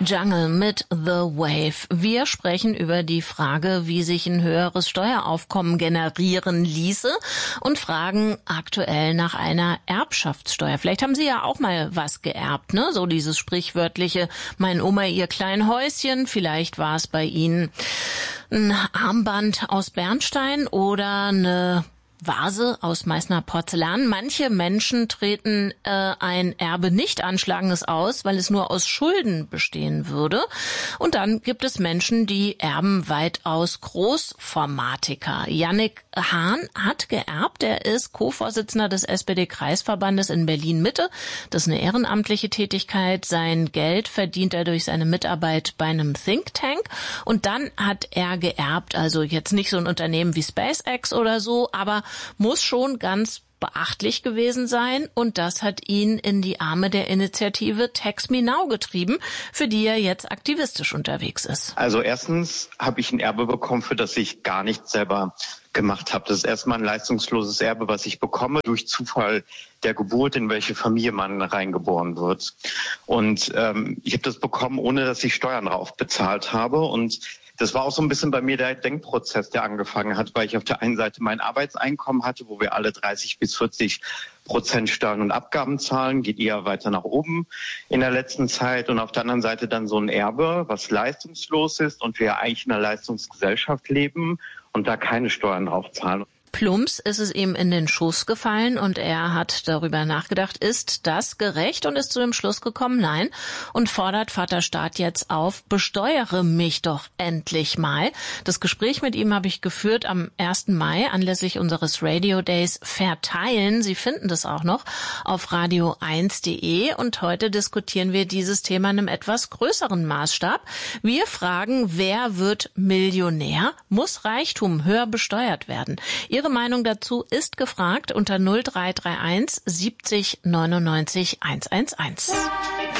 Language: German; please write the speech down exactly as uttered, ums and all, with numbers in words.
Jungle mit The Wave. Wir sprechen über die Frage, wie sich ein höheres Steueraufkommen generieren ließe und fragen aktuell nach einer Erbschaftssteuer. Vielleicht haben Sie ja auch mal was geerbt, ne? So dieses sprichwörtliche, mein Oma ihr klein Häuschen. Vielleicht war es bei Ihnen ein Armband aus Bernstein oder eine Vase aus Meißner Porzellan. Manche Menschen treten äh, ein Erbe nicht Anschlagendes aus, weil es nur aus Schulden bestehen würde. Und dann gibt es Menschen, die erben weitaus Großformatiker. Yannick Hahn hat geerbt. Er ist Co-Vorsitzender des S P D-Kreisverbandes in Berlin-Mitte. Das ist eine ehrenamtliche Tätigkeit. Sein Geld verdient er durch seine Mitarbeit bei einem Think Tank. Und dann hat er geerbt, also jetzt nicht so ein Unternehmen wie SpaceX oder so, aber muss schon ganz beachtlich gewesen sein, und das hat ihn in die Arme der Initiative Tax Me Now getrieben, für die er jetzt aktivistisch unterwegs ist. Also erstens habe ich ein Erbe bekommen, für das ich gar nichts selber gemacht habe. Das ist erstmal ein leistungsloses Erbe, was ich bekomme durch Zufall der Geburt, in welche Familie man reingeboren wird. Und ähm, ich habe das bekommen, ohne dass ich Steuern drauf bezahlt habe. Und das war auch so ein bisschen bei mir der Denkprozess, der angefangen hat, weil ich auf der einen Seite mein Arbeitseinkommen hatte, wo wir alle dreißig bis vierzig Prozent Steuern und Abgaben zahlen, geht eher weiter nach oben in der letzten Zeit. Und auf der anderen Seite dann so ein Erbe, was leistungslos ist und wir eigentlich in einer Leistungsgesellschaft leben und da keine Steuern drauf zahlen. Plumps ist es ihm in den Schoß gefallen und er hat darüber nachgedacht, ist das gerecht, und ist zu dem Schluss gekommen, nein, und fordert Vaterstaat jetzt auf, besteuere mich doch endlich mal. Das Gespräch mit ihm habe ich geführt am ersten Mai anlässlich unseres Radio Days Verteilen. Sie finden das auch noch auf radio eins punkt de, und heute diskutieren wir dieses Thema in einem etwas größeren Maßstab. Wir fragen, wer wird Millionär? Muss Reichtum höher besteuert werden? Ihre Meinung dazu ist gefragt unter null drei drei eins siebzig neunundneunzig hundertundeins.